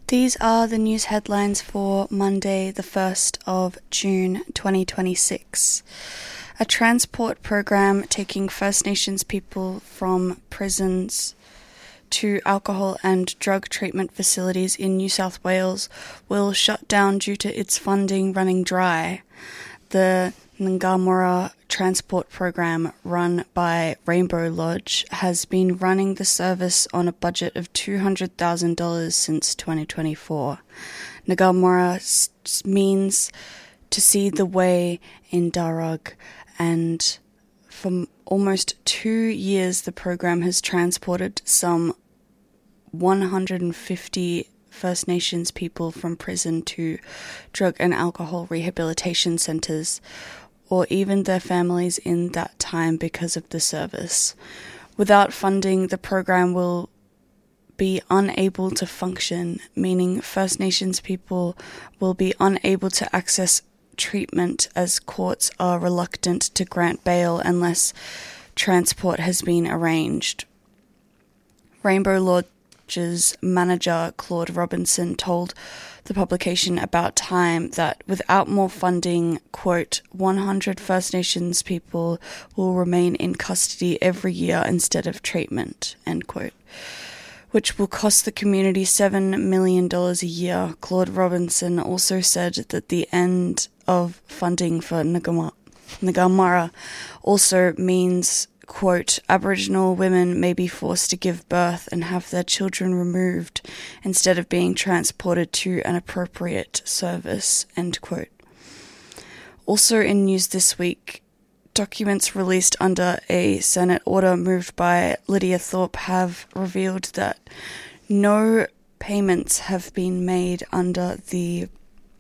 These are the news headlines for Monday, the 1st of June 2026. A transport program taking First Nations people from prisons to alcohol and drug treatment facilities in New South Wales will shut down due to its funding running dry. The Ngarmara transport program, run by Rainbow Lodge, has been running the service on a budget of $200,000 since 2024. Ngarmara means to see the way in Darug, and for almost 2 years the program has transported some 150 First Nations people from prison to drug and alcohol rehabilitation centres, or even their families in that time because of the service. Without funding, the program will be unable to function, meaning First Nations people will be unable to access treatment as courts are reluctant to grant bail unless transport has been arranged. Rainbow Lodge's manager, Claude Robinson, told the publication About Time that without more funding, quote, 100 First Nations people will remain in custody every year instead of treatment, end quote, which will cost the community $7 million a year. Claude Robinson also said that the end of funding for Ngarmara also means, quote, Aboriginal women may be forced to give birth and have their children removed instead of being transported to an appropriate service, end quote. Also in news this week, documents released under a Senate order moved by Lydia Thorpe have revealed that no payments have been made under the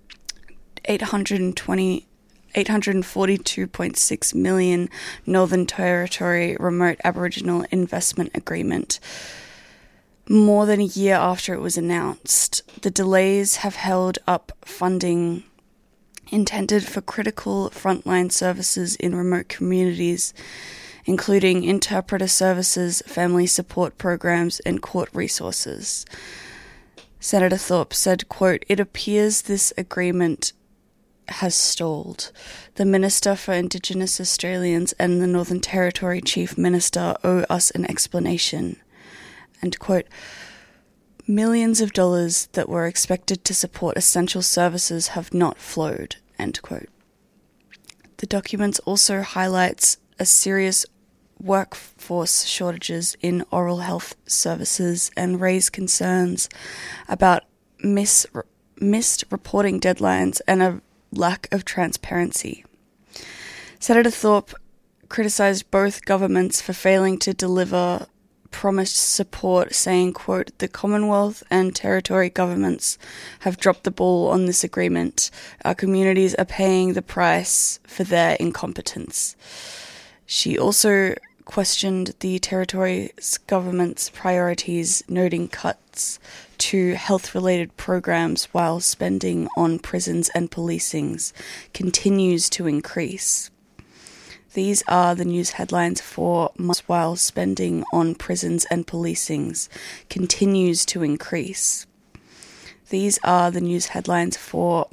$842.6 million Northern Territory Remote Aboriginal Investment Agreement, more than a year after it was announced. The delays have held up funding intended for critical frontline services in remote communities, including interpreter services, family support programs, and court resources. Senator Thorpe said, quote, It appears this agreement has stalled. The Minister for Indigenous Australians and the Northern Territory Chief Minister owe us an explanation. And quote, millions of dollars that were expected to support essential services have not flowed, end quote. The documents also highlights a serious workforce shortages in oral health services and raise concerns about missed reporting deadlines and a lack of transparency. Senator Thorpe criticised both governments for failing to deliver promised support, saying, quote, the Commonwealth and Territory governments have dropped the ball on this agreement. Our communities are paying the price for their incompetence. She also questioned the Territory's government's priorities, noting cuts to health-related programs while spending on prisons and policings continues to increase. These are the news headlines for while spending on prisons and policings continues to increase. These are the news headlines for